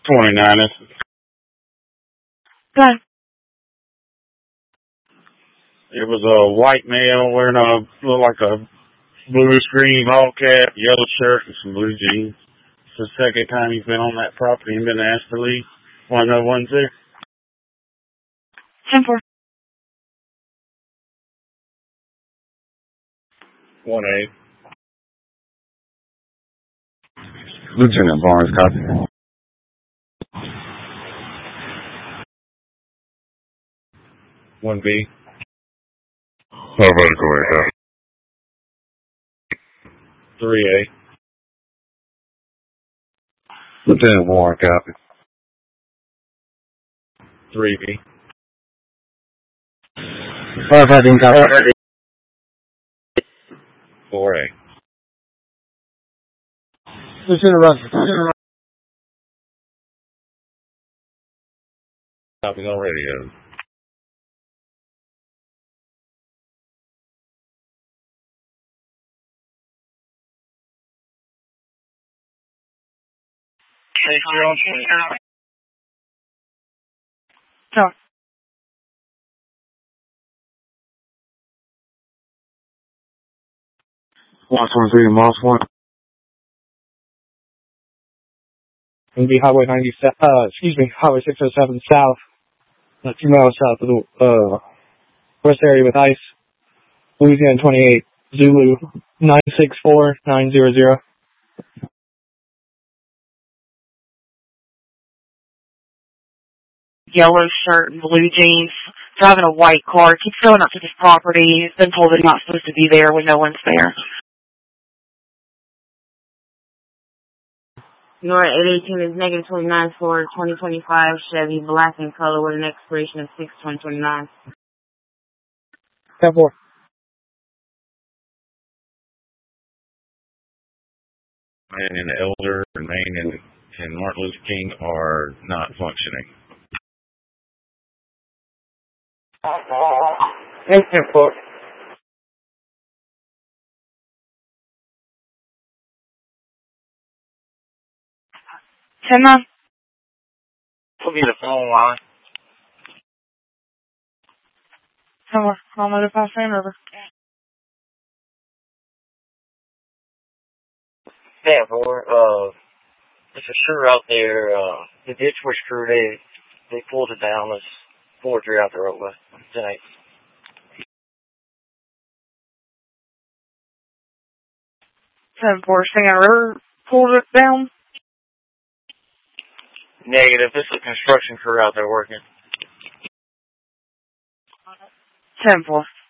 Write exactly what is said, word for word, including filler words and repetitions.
twenty-nine. Good. It was a white male wearing a, looked like a bluish green ball cap, yellow shirt, and some blue jeans. It's the second time he's been on that property and been asked to leave. Want to know one's there? ten four. one eight. Lieutenant Barnes, copy. one B. How about it going, copy? three A. Lieutenant Warren, copy. three B. Firefighting, copy. four A. Lieutenant Russell. Copy on radio. No. one twenty-three to Moss Point. It'll be Highway ninety, uh, excuse me, Highway six oh seven south, uh, two miles south of the, uh, west area with ice, Louisiana twenty-eight, Zulu, nine six four nine zero zero. Yellow shirt and blue jeans, driving a white car, keeps going up to this property. He's been told that he's not supposed to be there when no one's there. Your eight eighteen is negative twenty-nine for twenty twenty-five Chevy black in color with an expiration of six twenty twenty-nine. ten four. Man and Elder and Maine and, and Martin Luther King are not functioning. ten four. ten nine. Put me the phone line. ten four. I'll notify Sam River. ten four. Uh, there's a screw out there. Uh, the ditch was screwed. They they pulled it down. There's forgery out the roadway tonight. ten four. Sam River pulled it down. Negative. It's a construction crew out there working. ten four.